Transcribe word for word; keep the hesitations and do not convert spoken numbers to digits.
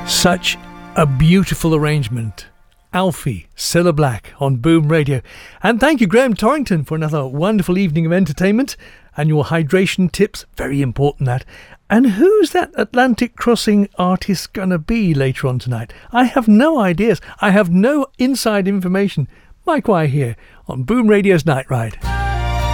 Such a beautiful arrangement. Alfie, Cilla Black on Boom Radio. And thank you, Graham Torrington, for another wonderful evening of entertainment and your hydration tips. Very important, that. And who's that Atlantic Crossing artist gonna be later on tonight? I have no ideas. I have no inside information. Mike Wye here on Boom Radio's Night Ride.